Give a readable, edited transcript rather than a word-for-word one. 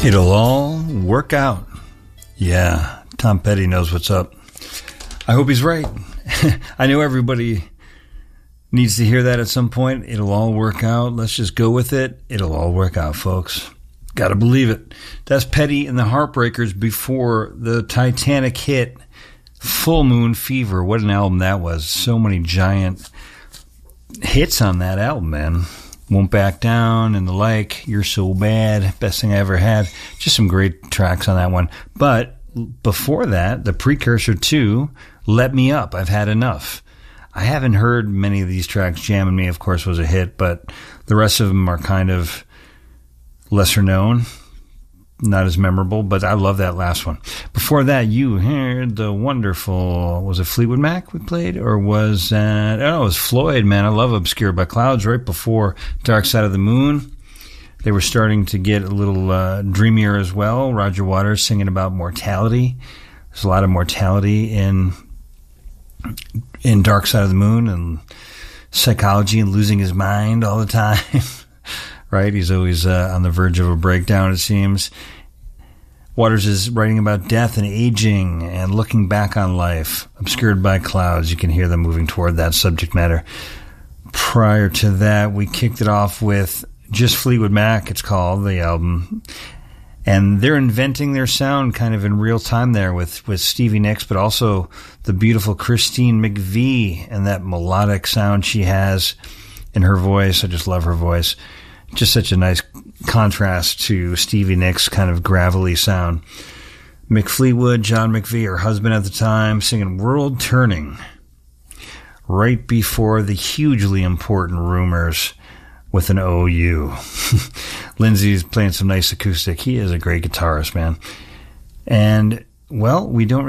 It'll all work out. Yeah, Tom Petty knows what's up. I hope he's right. I know everybody needs to hear that at some point. It'll all work out. Let's just go with it. It'll all work out, folks. Gotta believe it. That's Petty and the Heartbreakers before the Titanic hit Full Moon Fever. What an album that was. So many giant hits on that album, man. Won't Back Down and the like. You're So Bad. Best Thing I Ever Had. Just some great tracks on that one. But before that, the precursor to Let Me Up, I've Had Enough. I haven't heard many of these tracks. Jammin' Me, of course, was a hit, but the rest of them are kind of lesser known, not as memorable, but I love that last one. Before that, you heard the wonderful, was it Fleetwood Mac we played? Or was that, oh, it was Floyd, man. I love Obscured by Clouds right before Dark Side of the Moon. They were starting to get a little dreamier as well. Roger Waters singing about mortality. There's a lot of mortality in Dark Side of the Moon and psychology and losing his mind all the time. Right? He's always on the verge of a breakdown, it seems. Waters is writing about death and aging and looking back on life. Obscured by Clouds. You can hear them moving toward that subject matter. Prior to that, we kicked it off with Just Fleetwood Mac, it's called, the album. And they're inventing their sound kind of in real time there with Stevie Nicks, but also the beautiful Christine McVie and that melodic sound she has in her voice. I just love her voice. Just such a nice contrast to Stevie Nicks' kind of gravelly sound. Mick Fleetwood, John McVie, her husband at the time, singing World Turning right before the hugely important Rumors with an OU. Lindsay's playing some nice acoustic. He is a great guitarist, man. And, well, we don't